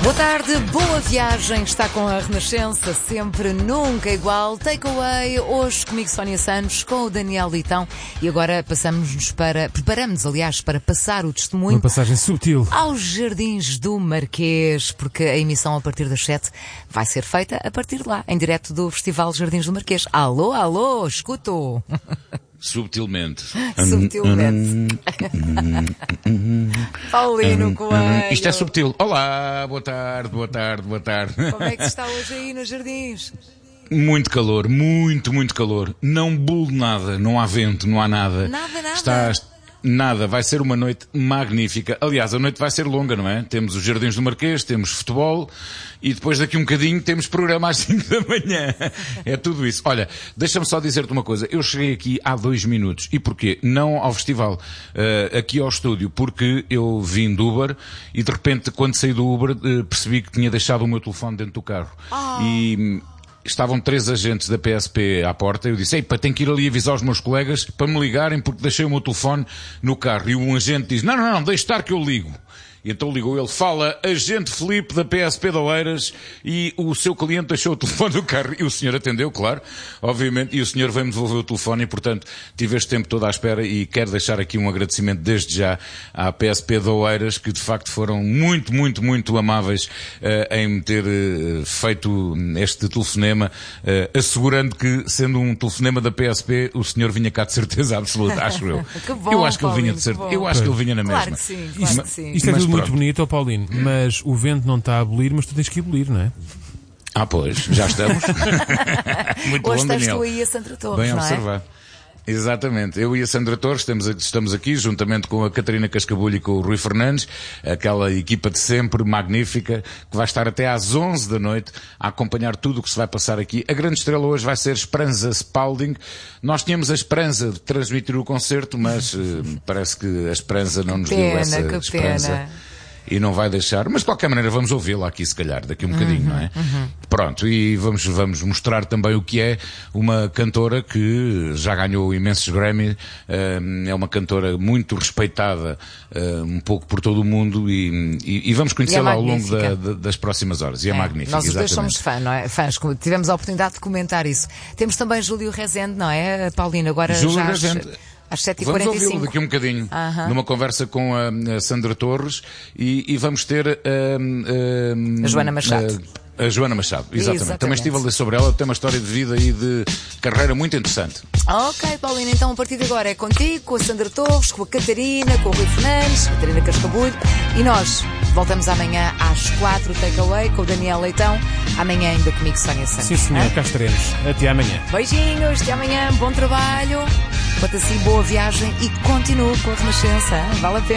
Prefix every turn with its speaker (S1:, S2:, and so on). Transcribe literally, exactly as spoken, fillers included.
S1: Boa tarde, boa viagem, está com a Renascença, sempre, nunca igual. Takeaway, hoje comigo Sónia Santos, com o Daniel Leitão. E agora passamos-nos para, preparamos aliás, para passar o testemunho.
S2: Uma passagem subtil.
S1: Aos Jardins do Marquês, porque a emissão a partir das sete vai ser feita a partir de lá, em direto do Festival Jardins do Marquês. Alô, alô, escuto!
S3: Subtilmente.
S1: Subtilmente. Paulino Coelho.
S3: Isto é subtil. Olá, boa tarde, boa tarde, boa tarde.
S1: Como é que se está hoje aí nos Jardins?
S3: Muito calor, muito, muito calor. Não bulo nada, não há vento, não há nada.
S1: Nada, nada.
S3: Está... Nada, vai ser uma noite magnífica. Aliás, a noite vai ser longa, não é? Temos os Jardins do Marquês, temos futebol e depois daqui um bocadinho temos programa às cinco da manhã. É tudo isso. Olha, deixa-me só dizer-te uma coisa. Eu cheguei aqui há dois minutos. E porquê? Não ao festival, uh, aqui ao estúdio, porque eu vim do Uber e de repente, quando saí do Uber, uh, percebi que tinha deixado o meu telefone dentro do carro. Oh. E... Estavam três agentes da P S P à porta. Eu disse, ei, pá, tenho que ir ali avisar os meus colegas para me ligarem porque deixei o meu telefone no carro. E um agente diz, não, não, não, deixe estar que eu ligo. E então ligou ele, fala, agente Filipe da P S P de Oeiras e o seu cliente deixou o telefone no carro. E o senhor atendeu, claro, obviamente, e o senhor veio-me devolver o telefone e, portanto, tive este tempo todo à espera e quero deixar aqui um agradecimento desde já à P S P de Oeiras, que de facto foram muito, muito, muito amáveis uh, em me ter uh, feito este telefonema, uh, assegurando que, sendo um telefonema da P S P, o senhor vinha cá de certeza absoluta, acho eu.
S1: Que bom,
S3: eu acho que
S1: Paulinho,
S3: ele vinha de certeza. Eu acho
S2: pois.
S3: que ele vinha na
S1: Claro
S3: mesma.
S1: que sim, claro
S2: Isto,
S1: que sim.
S2: isto é
S3: Mas
S2: tudo muito
S3: pronto.
S2: bonito, ó Paulino, mas o vento não está a abolir, mas tu tens que abolir, não é?
S3: Ah, pois, já estamos. Muito
S1: Hoje
S3: bom,
S1: estás
S3: Daniel.
S1: tu aí a Sandra Torres,
S3: Bem
S1: não é?
S3: observado. Exatamente. Eu e a Sandra Torres estamos, estamos aqui, juntamente com a Catarina Cascabulho e com o Rui Fernandes, aquela equipa de sempre, magnífica, que vai estar até às onze da noite a acompanhar tudo o que se vai passar aqui. A grande estrela hoje vai ser Esperanza Spalding. Nós tínhamos a esperança de transmitir o concerto, mas uh, parece que a Esperanza não nos
S1: Pena,
S3: deu essa
S1: que
S3: esperança.
S1: pena.
S3: E não vai deixar, mas de qualquer maneira vamos ouvi-la aqui se calhar, daqui um bocadinho,
S1: uhum,
S3: não é?
S1: Uhum.
S3: Pronto, e vamos, vamos mostrar também o que é uma cantora que já ganhou imensos Grammy, é uma cantora muito respeitada um pouco por todo o mundo e, e, e vamos conhecê-la
S1: é
S3: ao longo da, da, das próximas horas. E é, é magnífica.
S1: Nós os dois
S3: exatamente.
S1: somos fã, não é? Fãs, tivemos a oportunidade de comentar isso. Temos também Júlio Rezende, não é, Paulina? Agora
S3: Júlio
S1: já
S3: Rezende.
S1: Às sete e
S3: vamos
S1: quarenta e cinco.
S3: ouvi-lo daqui um bocadinho,
S1: uh-huh.
S3: numa conversa com a, a Sandra Torres e, e vamos ter uh, uh,
S1: a Joana Machado.
S3: Uh, A Joana Machado, exatamente.
S1: exatamente.
S3: Também estive a ler sobre ela, tem uma história de vida e de carreira muito interessante.
S1: Ok, Paulina, então a partir de agora é contigo, com a Sandra Torres, com a Catarina, com o Rui Fernandes, Catarina Cascabulho, e nós voltamos amanhã às quatro, Takeaway, com o Daniel Leitão. Amanhã ainda comigo, Sónia Santos.
S2: Sim, senhor,
S1: ah?
S2: cá estaremos. Até amanhã.
S1: Beijinhos, até amanhã, bom trabalho, enquanto assim, boa viagem e continue com a Renascença, vale a pena.